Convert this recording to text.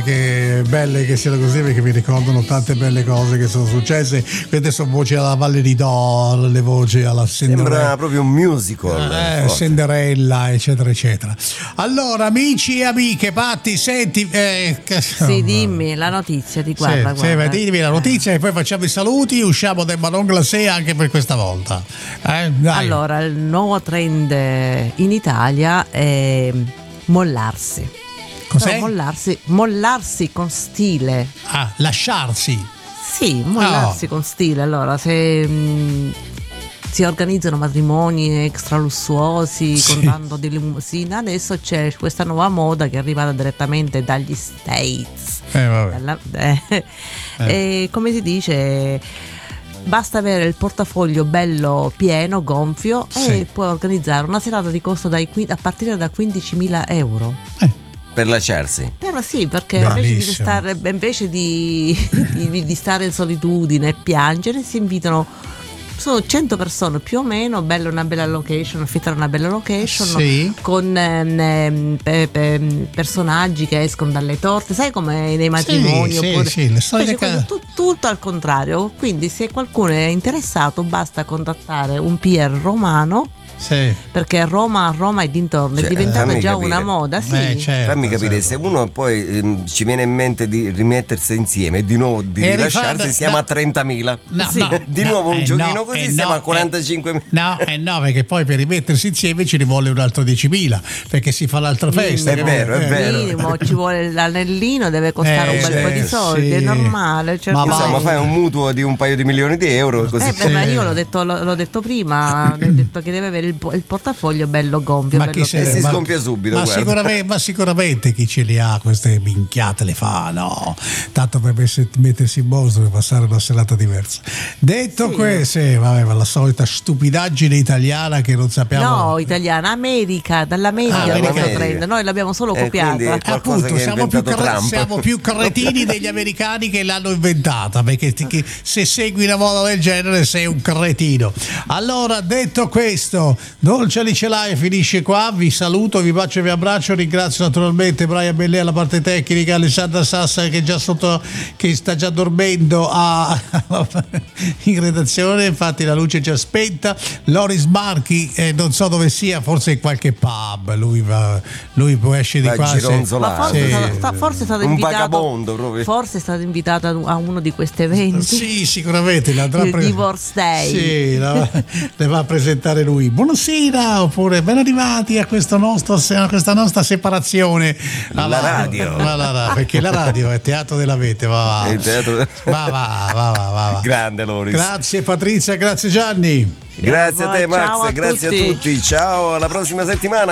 che belle che siano così, perché mi ricordano tante belle cose che sono successe. Queste sono voci alla Valle di Dor, le voci alla Cinderella. Sembra proprio un musical. Cinderella, eccetera, eccetera. Allora, amici e amiche, Patti, senti. Sì, dimmi la notizia, ti guarda. Sì, dimmi la notizia e poi facciamo i saluti. Usciamo del Ballon Glacé anche per questa volta. Dai. Allora, il nuovo trend in Italia è mollarsi. Cos'è? Mollarsi con stile. Lasciarsi. Sì, mollarsi con stile. Allora, se si organizzano matrimoni extra lussuosi con tanto di limousine, adesso c'è questa nuova moda che è arrivata direttamente dagli States. E come si dice, basta avere il portafoglio bello pieno, gonfio, e puoi organizzare una serata di costo a partire da 15.000 euro. Per lasciarsi. Però sì, perché invece di stare in solitudine e piangere, si invitano, sono 100 persone più o meno, una bella location, affittare una bella location con personaggi che escono dalle torte, sai come nei matrimoni, tutto al contrario. Quindi se qualcuno è interessato basta contattare un PR romano. Sì. Perché Roma e dintorni è diventata già una moda. Fammi capire, se uno poi ci viene in mente di rimettersi insieme e di nuovo di rilasciarsi, siamo a 30.000. Di nuovo un giochino così siamo a 45.000. No, perché poi per rimettersi insieme ci ne vuole un altro 10.000, perché si fa l'altra festa. È vero. Minimo, ci vuole l'anellino, deve costare un bel po' di soldi, è normale. Ma fai un mutuo di un paio di milioni di euro così. Io l'ho detto prima, ho detto che deve avere il portafoglio bello gonfio, si sgonfia subito. Ma sicuramente chi ce li ha queste minchiate le fa, no? Tanto per mettersi in mostra e passare una serata diversa. Detto questo, ma la solita stupidaggine italiana che non sappiamo. No, italiana, dall'America. Noi l'abbiamo solo copiata. Appunto, siamo più cretini degli americani che l'hanno inventata, perché se segui una moda del genere sei un cretino. Allora, detto questo, Dolce Licelai finisce qua, vi saluto, vi bacio e vi abbraccio, ringrazio naturalmente Brian Bellè alla parte tecnica, Alessandra Sassa che sta già dormendo in redazione, infatti la luce è già spenta, Loris Marchi non so dove sia, forse in qualche pub, lui può esce di qua, forse è stato un invitato, vagabondo proprio. Forse è stato invitato a uno di questi eventi. Sì, sicuramente il Divorce Day. Sì, le va a presentare lui. Buonasera, oppure ben arrivati a questa nostra separazione. La radio. Perché la radio è teatro della vete, va. Grande Loris. Grazie Patrizia, grazie Gianni. Grazie a te Max, grazie a tutti. Ciao, alla prossima settimana.